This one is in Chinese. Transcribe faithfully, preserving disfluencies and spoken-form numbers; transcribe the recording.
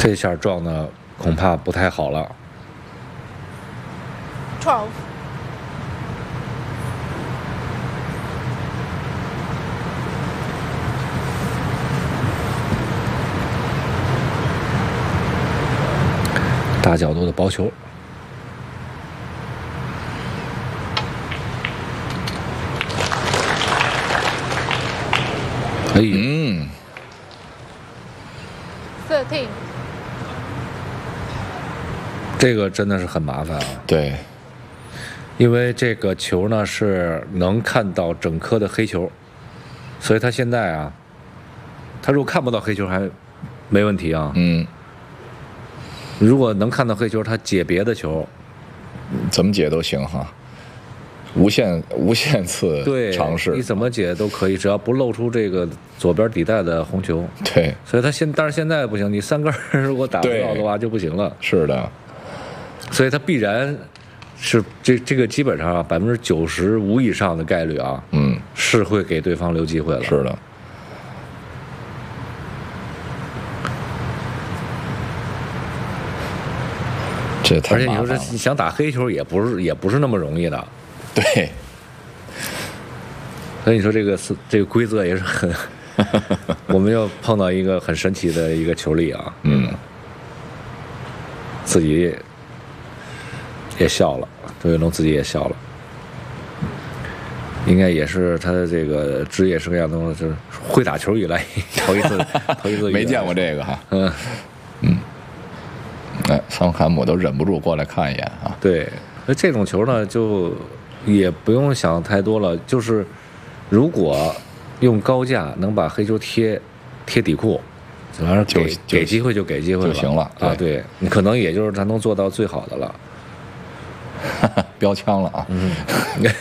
这下撞的恐怕不太好了。 twelve. 大角度的薄球。哎， 嗯 thirteen. 这个真的是很麻烦啊。 对， 因为这个球呢是能看到整颗的黑球，所以他现在啊，他如果看不到黑球还没问题啊。 嗯， 如果能看到黑球，他解别的球， 怎么解都行哈，无限无限次对， 尝试， 你怎么解都可以，只要不露出这个左边底带的红球。 对， 所以他现但是现在不行，你三根如果打不到的话就不行了。 是的， 所以他必然是这这个基本上啊百分之九十五以上的概率啊， 嗯， 是会给对方留机会了。 是的。这太而且你说麻烦了。 这想打黑球也不是也不是那么容易的， 对， 所以你说这个是这个规则也是很，我们又碰到一个很神奇的一个球力啊， 嗯， 自己也笑了，周跃龙自己也笑了，应该也是他的这个职业生涯中就是会打球以来头一次头一次没见过这个哈。 嗯嗯，哎，桑坎姆都忍不住过来看一眼啊。 对，那这种球呢，就也不用想太多了，就是如果用高架能把黑球贴贴底裤，反正给就给機会就给機會就行了啊。对，你可能也就是他能做到最好的了。 标枪了啊。 嗯